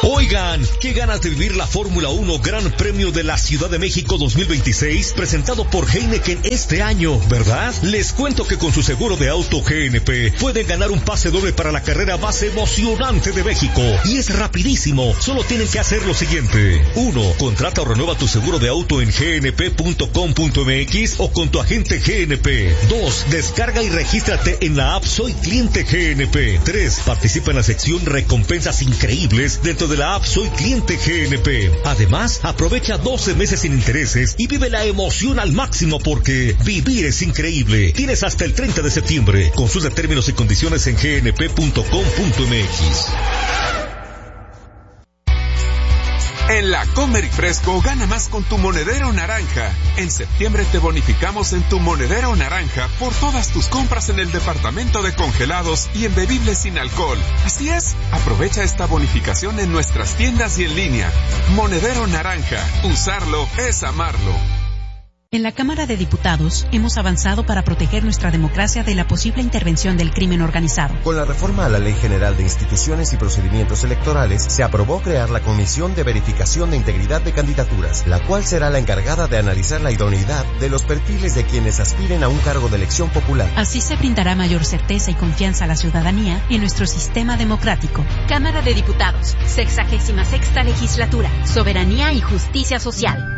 Oigan, qué ganas de vivir la Fórmula 1 Gran Premio de la Ciudad de México 2026, presentado por Heineken este año, ¿verdad? Les cuento que con su seguro de auto GNP pueden ganar un pase doble para la carrera más emocionante de México. Y es rapidísimo, solo tienen que hacer lo siguiente. 1. Contrata o renueva tu seguro de auto en gnp.com.mx o con tu agente GNP. 2. Descarga y regístrate en la app Soy Cliente GNP. 3. Participa en la sección Recompensas Increíbles dentro de la app Soy Cliente GNP. Además, aprovecha 12 meses sin intereses y vive la emoción al máximo porque vivir es increíble. Tienes hasta el 30 de septiembre. Consulta términos y condiciones en gnp.com.mx. En la Comer y Fresco gana más con tu monedero naranja. En septiembre te bonificamos en tu monedero naranja por todas tus compras en el departamento de congelados y en bebibles sin alcohol. Así es, aprovecha esta bonificación en nuestras tiendas y en línea. Monedero naranja, usarlo es amarlo. En la Cámara de Diputados hemos avanzado para proteger nuestra democracia de la posible intervención del crimen organizado. Con la reforma a la Ley General de Instituciones y Procedimientos Electorales, se aprobó crear la Comisión de Verificación de Integridad de Candidaturas, la cual será la encargada de analizar la idoneidad de los perfiles de quienes aspiren a un cargo de elección popular. Así se brindará mayor certeza y confianza a la ciudadanía en nuestro sistema democrático. Cámara de Diputados, 66ª Legislatura, Soberanía y Justicia Social.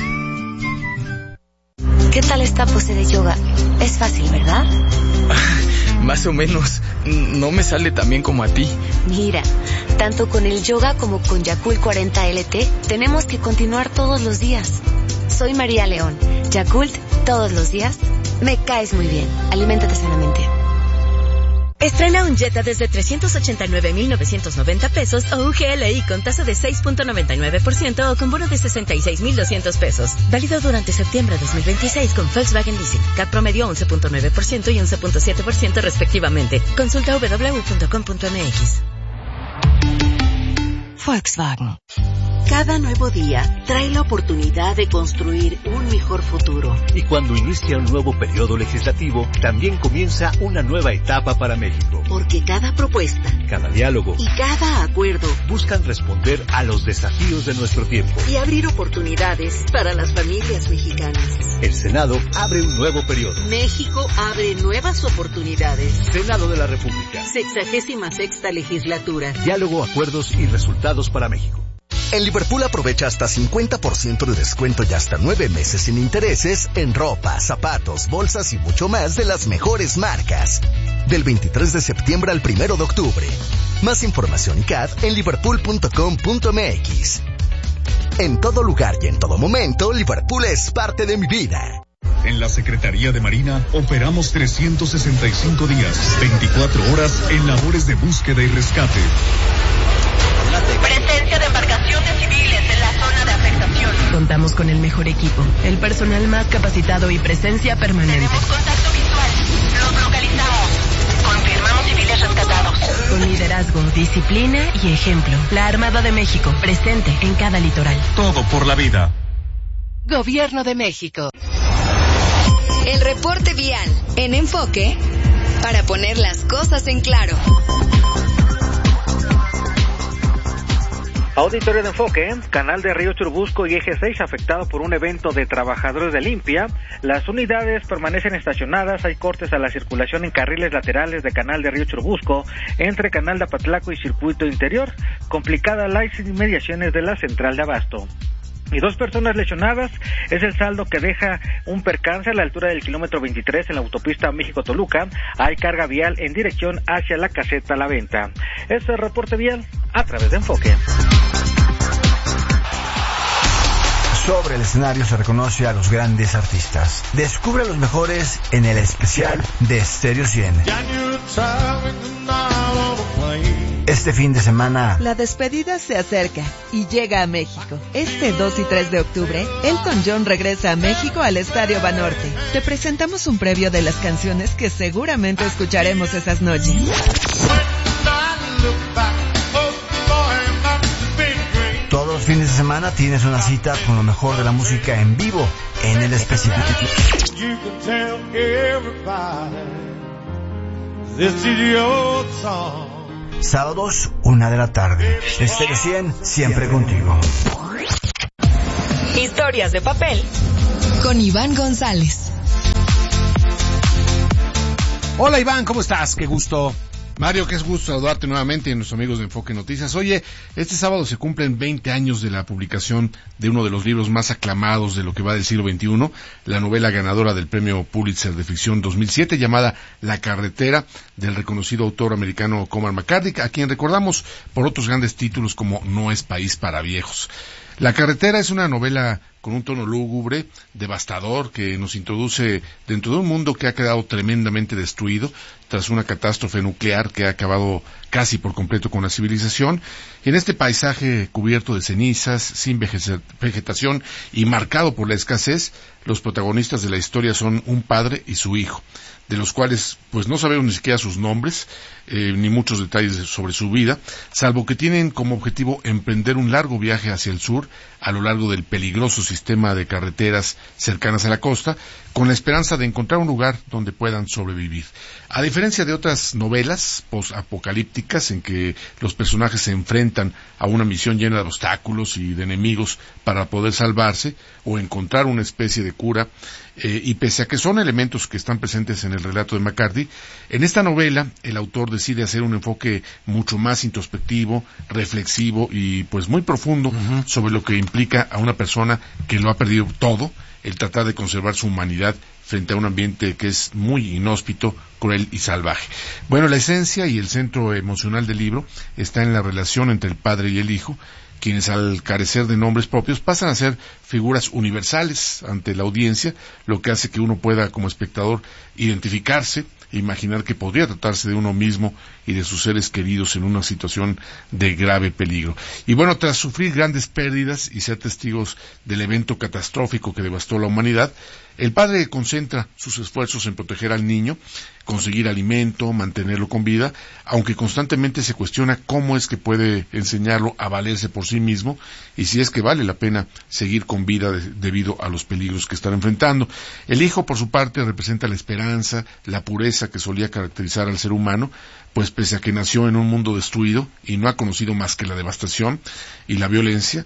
¿Qué tal esta pose de yoga? Es fácil, ¿verdad? Más o menos. No me sale tan bien como a ti. Mira, tanto con el yoga como con Yakult 40 LT, tenemos que continuar todos los días. Soy María León. Yakult, todos los días. Me caes muy bien. Aliméntate sanamente. Estrena un Jetta desde 389,990 pesos o un GLI con tasa de 6.99% o con bono de 66,200 pesos. Válido durante septiembre 2026 con Volkswagen Leasing. CAT promedio 11.9% y 11.7% respectivamente. Consulta www.com.mx. Volkswagen. Cada nuevo día trae la oportunidad de construir un mejor futuro. Y cuando inicia un nuevo periodo legislativo, también comienza una nueva etapa para México. Porque cada propuesta, cada diálogo y cada acuerdo buscan responder a los desafíos de nuestro tiempo y abrir oportunidades para las familias mexicanas. El Senado abre un nuevo periodo. México abre nuevas oportunidades. Senado de la República. 66ª Legislatura. Diálogo, acuerdos y resultados para México. En Liverpool aprovecha hasta 50% de descuento y hasta 9 meses sin intereses en ropa, zapatos, bolsas y mucho más de las mejores marcas. Del 23 de septiembre al 1 de octubre. Más información y CAD en liverpool.com.mx. En todo lugar y en todo momento, Liverpool es parte de mi vida. En la Secretaría de Marina operamos 365 días, 24 horas en labores de búsqueda y rescate. Presencia de embarcaciones civiles en la zona de afectación. Contamos con el mejor equipo, el personal más capacitado y presencia permanente. Tenemos contacto visual. Los localizamos. Confirmamos civiles rescatados. Con liderazgo, disciplina y ejemplo. La Armada de México, presente en cada litoral. Todo por la vida. Gobierno de México. El reporte vial en Enfoque para poner las cosas en claro. Auditorio de Enfoque, canal de Río Churubusco y Eje 6 afectado por un evento de trabajadores de limpia. Las unidades permanecen estacionadas, hay cortes a la circulación en carriles laterales de canal de Río Churubusco, entre canal de Apatlaco y circuito interior. Complicada las inmediaciones de la central de abasto. Y 2 personas lesionadas es el saldo que deja un percance a la altura del kilómetro 23 en la autopista México-Toluca. Hay carga vial en dirección hacia la caseta La Venta. Este es el reporte vial a través de Enfoque. Sobre el escenario se reconoce a los grandes artistas. Descubre a los mejores en el especial de Stereo 100. Este fin de semana, la despedida se acerca y llega a México. Este 2 y 3 de octubre, Elton John regresa a México al Estadio Banorte. Te presentamos un previo de las canciones que seguramente escucharemos esas noches. Todos los fines de semana tienes una cita con lo mejor de la música en vivo en el especial. sábados 1 de la tarde. Estéreo 100, siempre contigo. Historias de papel con Iván González. Hola Iván, ¿cómo estás? Qué gusto. Mario, qué gusto saludarte nuevamente y a nuestros amigos de Enfoque Noticias. Oye, este sábado se cumplen 20 años de la publicación de uno de los libros más aclamados de lo que va del siglo XXI, la novela ganadora del Premio Pulitzer de Ficción 2007, llamada La carretera, del reconocido autor americano Cormac McCarthy, a quien recordamos por otros grandes títulos como No es país para viejos. La carretera es una novela con un tono lúgubre, devastador, que nos introduce dentro de un mundo que ha quedado tremendamente destruido tras una catástrofe nuclear que ha acabado casi por completo con la civilización. Y en este paisaje cubierto de cenizas, sin vegetación y marcado por la escasez, los protagonistas de la historia son un padre y su hijo, de los cuales pues no sabemos ni siquiera sus nombres, ni muchos detalles sobre su vida, salvo que tienen como objetivo emprender un largo viaje hacia el sur, a lo largo del peligroso sistema de carreteras cercanas a la costa, con la esperanza de encontrar un lugar donde puedan sobrevivir. A diferencia de otras novelas post-apocalípticas en que los personajes se enfrentan a una misión llena de obstáculos y de enemigos para poder salvarse o encontrar una especie de cura, y pese a que son elementos que están presentes en el relato de McCarthy, en esta novela el autor decide hacer un enfoque mucho más introspectivo, reflexivo y pues muy profundo sobre lo que implica a una persona que lo ha perdido todo, el tratar de conservar su humanidad frente a un ambiente que es muy inhóspito, cruel y salvaje. Bueno, la esencia y el centro emocional del libro está en la relación entre el padre y el hijo, quienes al carecer de nombres propios pasan a ser figuras universales ante la audiencia, lo que hace que uno pueda como espectador identificarse, imaginar que podría tratarse de uno mismo y de sus seres queridos en una situación de grave peligro. Y bueno, tras sufrir grandes pérdidas y ser testigos del evento catastrófico que devastó la humanidad, el padre concentra sus esfuerzos en proteger al niño, conseguir alimento, mantenerlo con vida, aunque constantemente se cuestiona cómo es que puede enseñarlo a valerse por sí mismo y si es que vale la pena seguir con vida debido a los peligros que están enfrentando. El hijo, por su parte, representa la esperanza, la pureza que solía caracterizar al ser humano, pues pese a que nació en un mundo destruido y no ha conocido más que la devastación y la violencia,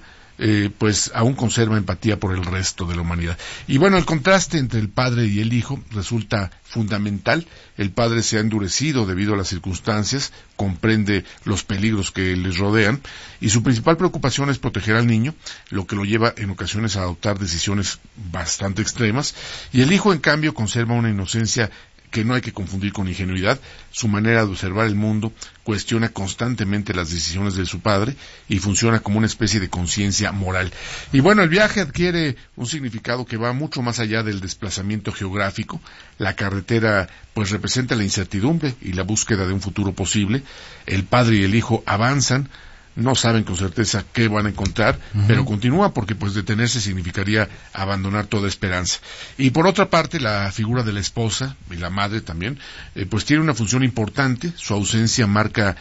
pues aún conserva empatía por el resto de la humanidad. Y bueno, el contraste entre el padre y el hijo resulta fundamental. El padre se ha endurecido debido a las circunstancias, comprende los peligros que les rodean y su principal preocupación es proteger al niño, lo que lo lleva en ocasiones a adoptar decisiones bastante extremas, y el hijo en cambio conserva una inocencia que no hay que confundir con ingenuidad. Su manera de observar el mundo cuestiona constantemente las decisiones de su padre y funciona como una especie de conciencia moral. Y bueno, el viaje adquiere un significado que va mucho más allá del desplazamiento geográfico. La carretera pues representa la incertidumbre y la búsqueda de un futuro posible. El padre y el hijo avanzan, no saben con certeza qué van a encontrar, pero continúa porque pues detenerse significaría abandonar toda esperanza. Y por otra parte, la figura de la esposa y la madre también, pues tiene una función importante. Su ausencia marca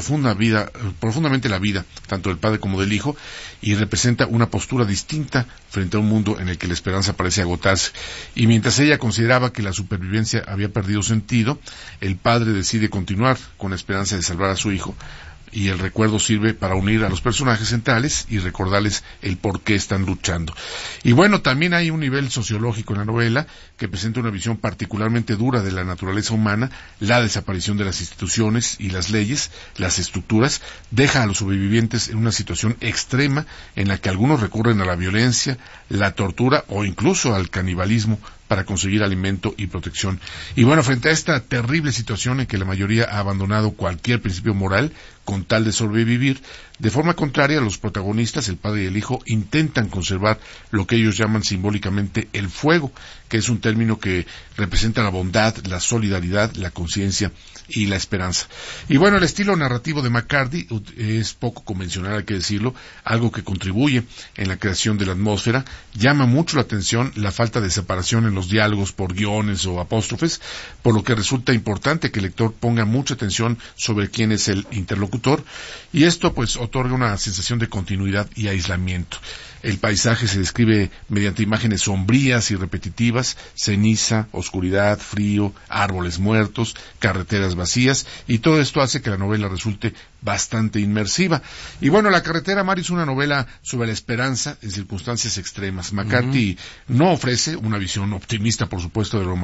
profundamente la vida, tanto del padre como del hijo, y representa una postura distinta frente a un mundo en el que la esperanza parece agotarse. Y mientras ella consideraba que la supervivencia había perdido sentido, el padre decide continuar con la esperanza de salvar a su hijo, y el recuerdo sirve para unir a los personajes centrales y recordarles el por qué están luchando. Y bueno, también hay un nivel sociológico en la novela que presenta una visión particularmente dura de la naturaleza humana. La desaparición de las instituciones y las leyes, las estructuras, deja a los sobrevivientes en una situación extrema en la que algunos recurren a la violencia, la tortura o incluso al canibalismo para conseguir alimento y protección. Y bueno, frente a esta terrible situación en que la mayoría ha abandonado cualquier principio moral con tal de sobrevivir, de forma contraria, los protagonistas, el padre y el hijo, intentan conservar lo que ellos llaman simbólicamente el fuego, que es un término que representa la bondad, la solidaridad, la conciencia y la esperanza. Y bueno, el estilo narrativo de McCarthy es poco convencional, hay que decirlo, algo que contribuye en la creación de la atmósfera. Llama mucho la atención la falta de separación en los diálogos por guiones o apóstrofes, por lo que resulta importante que el lector ponga mucha atención sobre quién es el interlocutor, y esto pues otorga otorga una sensación de continuidad y aislamiento. El paisaje se describe mediante imágenes sombrías y repetitivas, ceniza, oscuridad, frío, árboles muertos, carreteras vacías, y todo esto hace que la novela resulte bastante inmersiva. Y bueno, La carretera, Mario, es una novela sobre la esperanza en circunstancias extremas. McCarthy no ofrece una visión optimista, por supuesto, de la humanidad,